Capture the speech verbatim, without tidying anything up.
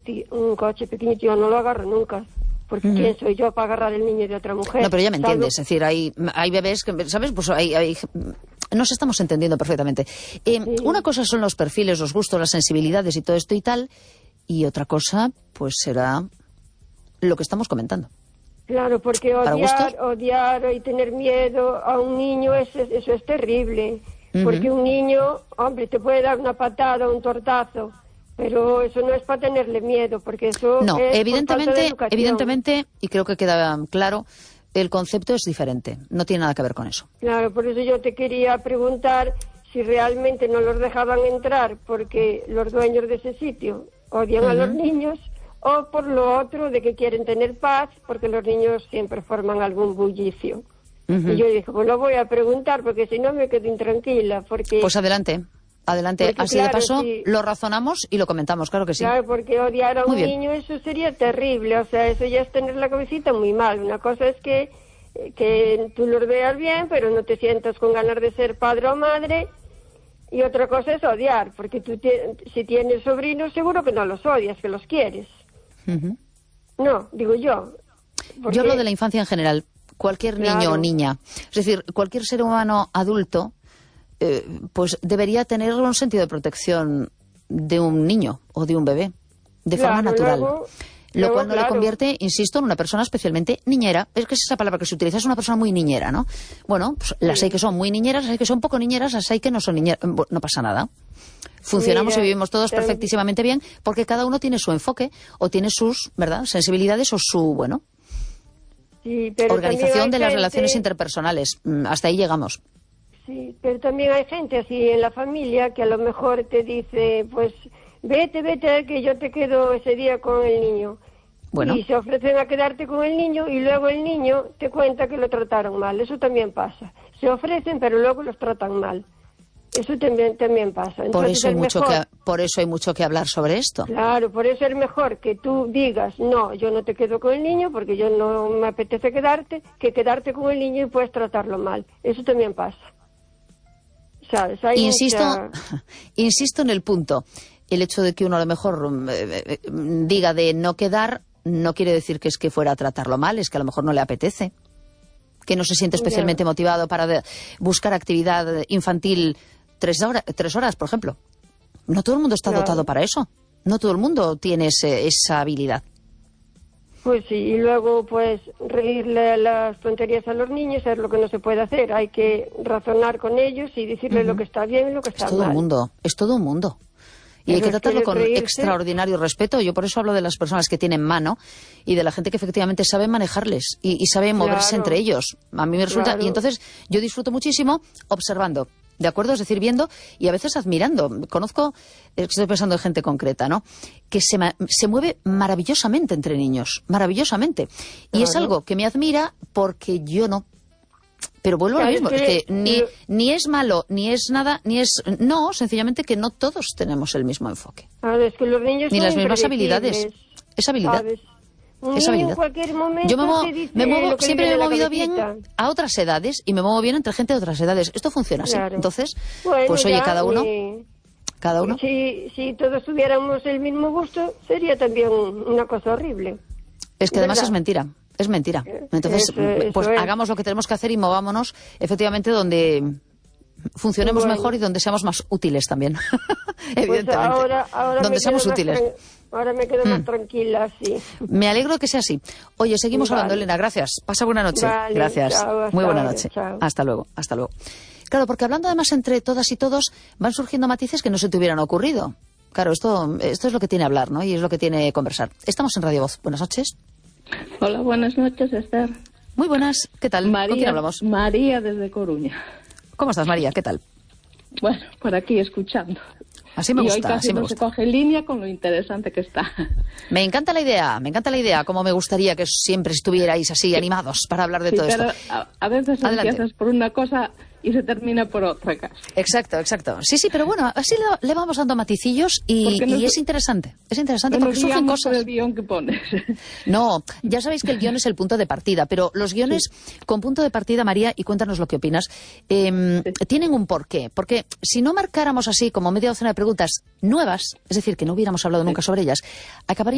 ti- un coche pequeñito yo no lo agarro nunca. Porque uh-huh. ¿quién soy yo para agarrar el niño de otra mujer? No, pero ya me ¿sabes? entiendes. Es decir, hay, hay bebés que, ¿sabes? Pues hay, hay, nos estamos entendiendo perfectamente. Eh, sí. Una cosa son los perfiles, los gustos, las sensibilidades y todo esto y tal. Y otra cosa, pues será lo que estamos comentando. Claro, porque odiar, odiar y tener miedo a un niño, eso, eso es terrible. Uh-huh. Porque un niño, hombre, te puede dar una patada, un tortazo, pero eso no es para tenerle miedo, porque eso no, es evidentemente, por falta de educación. evidentemente, y creo que queda claro, el concepto es diferente, no tiene nada que ver con eso. Claro, por eso yo te quería preguntar si realmente no los dejaban entrar porque los dueños de ese sitio odian uh-huh. a los niños, o por lo otro de que quieren tener paz porque los niños siempre forman algún bullicio. Uh-huh. Y yo dije, pues lo voy a preguntar porque si no me quedo intranquila. Porque... Pues adelante, adelante. Porque, así claro, de paso sí. lo razonamos y lo comentamos, claro que sí. Claro, porque odiar a un muy niño eso sería terrible, o sea, eso ya es tener la cabecita muy mal. Una cosa es que, que tú los veas bien, pero no te sientas con ganas de ser padre o madre. Y otra cosa es odiar, porque tú te, si tienes sobrinos seguro que no los odias, que los quieres. Uh-huh. No, digo yo. Porque... Yo hablo de la infancia en general, cualquier claro. niño o niña. Es decir, cualquier ser humano adulto, eh, pues debería tener un sentido de protección de un niño o de un bebé, de claro, forma natural. Luego... Lo Luego, cual no claro. le convierte, insisto, en una persona especialmente niñera. Es que es esa palabra que se utiliza, es una persona muy niñera, ¿no? Bueno, pues las sí. hay que son muy niñeras, las hay que son poco niñeras, las hay que no son niñeras. No pasa nada. Funcionamos Mira, y vivimos todos pero... perfectísimamente bien porque cada uno tiene su enfoque o tiene sus, ¿verdad?, sensibilidades o su, bueno, sí, pero organización de las gente... relaciones interpersonales. Hasta ahí llegamos. Sí, pero también hay gente así en la familia que a lo mejor te dice, pues, vete, vete, que yo te quedo ese día con el niño. Bueno. Y se ofrecen a quedarte con el niño y luego el niño te cuenta que lo trataron mal. Eso también pasa. Se ofrecen, pero luego los tratan mal. Eso también también pasa. Entonces, por eso hay mucho mejor, que por eso hay mucho que hablar sobre esto. Claro, por eso es mejor que tú digas, no, yo no te quedo con el niño porque yo no me apetece quedarte, que quedarte con el niño y puedes tratarlo mal. Eso también pasa. ¿Sabes? Hay insisto, mucha... insisto en el punto. El hecho de que uno a lo mejor eh, diga de no quedar no quiere decir que es que fuera a tratarlo mal, es que a lo mejor no le apetece, que no se siente especialmente yeah. motivado para de, buscar actividad infantil tres, hora, tres horas, por ejemplo. No todo el mundo está claro. dotado para eso. No todo el mundo tiene ese, esa habilidad. Pues sí, y luego pues reírle las tonterías a los niños es lo que no se puede hacer. Hay que razonar con ellos y decirles uh-huh. lo que está bien y lo que está mal. Es todo mal. un mundo, es todo un mundo. Y hay que tratarlo con reírse. extraordinario respeto. Yo por eso hablo de las personas que tienen mano y de la gente que efectivamente sabe manejarles y, y sabe moverse claro. entre ellos. A mí me resulta... Claro. Y entonces yo disfruto muchísimo observando, ¿de acuerdo? Es decir, viendo y a veces admirando. Conozco, estoy pensando en gente concreta, ¿no?, que se, se mueve maravillosamente entre niños, maravillosamente. Y claro. es algo que me admira porque yo no. Pero vuelvo a lo mismo, es que ni, ni es malo, ni es nada, ni es... No, sencillamente que no todos tenemos el mismo enfoque. A ver, es que los niños ni son las mismas habilidades. Es habilidad. ¿Sabes? Un es niño habilidad. En cualquier momento Yo me muevo, te dice me muevo siempre me he movido cabecita. bien a otras edades y me muevo bien entre gente de otras edades. Esto funciona así. Claro. Entonces, bueno, pues oye, ya, cada uno... Eh, cada uno. Si, si todos tuviéramos el mismo gusto, sería también una cosa horrible. Es que además ¿verdad? Es mentira. Es mentira. Entonces, eso, eso pues es. hagamos lo que tenemos que hacer y movámonos efectivamente donde funcionemos bueno. mejor y donde seamos más útiles también. Pues evidentemente. ahora, ahora donde me seamos quedo útiles. Más ahora me quedo mm. más tranquila, sí. Me alegro que sea así. Oye, seguimos vale. hablando, Elena. Gracias. Pasa buena noche. Vale, gracias. Chao, Muy buena ahora, noche. Chao. Hasta luego. Hasta luego. Claro, porque hablando además entre todas y todos, van surgiendo matices que no se te hubieran ocurrido. Claro, esto, esto es lo que tiene hablar, ¿no? Y es lo que tiene conversar. Estamos en Radio Voz. Buenas noches. Hola, buenas noches, Esther. Muy buenas. ¿Qué tal? María, ¿Con quién hablamos? María desde Coruña. ¿Cómo estás, María? ¿Qué tal? Bueno, por aquí escuchando. Así me y gusta, hoy casi así me no gusta. se coge línea con lo interesante que está. Me encanta la idea, me encanta la idea. Como me gustaría que siempre estuvierais así animados para hablar de sí, todo pero esto. A, a veces Adelante. empiezas por una cosa y se termina por otra casi. Exacto, exacto. Sí, sí, pero bueno, así le, le vamos dando maticillos y, no y es, es interesante. Es interesante no porque surgen cosas. Por el guión que pones. No, ya sabéis que el guión es el punto de partida, pero los guiones sí. con punto de partida, María, y cuéntanos lo que opinas, eh, sí. tienen un porqué. Porque si no marcáramos así como media docena de preguntas nuevas, es decir, que no hubiéramos hablado sí. nunca sobre ellas, acabaría